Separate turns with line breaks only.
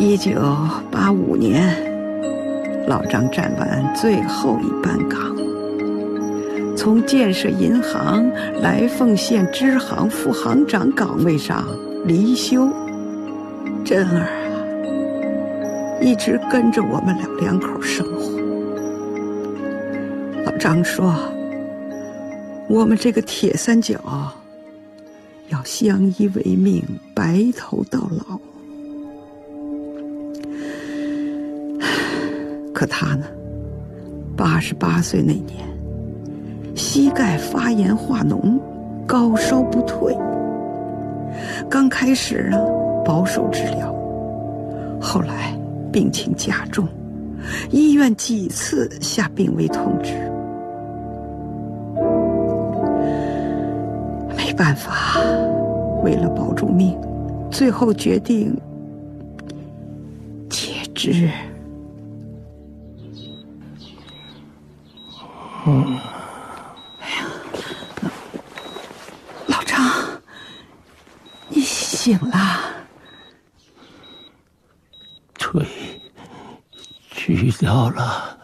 1985年，老张站完最后一班岗，从建设银行来凤县支行副行长岗位上离休。珍儿啊，一直跟着我们老两口生活。老张说，我们这个铁三角要相依为命，白头到老。可他呢，88岁那年，膝盖发炎化脓，高烧不退。刚开始呢，保守治疗，后来病情加重，医院几次下病危通知。没办法，为了保住命，最后决定截肢。哎呀，老张，你醒了？
腿锯掉了。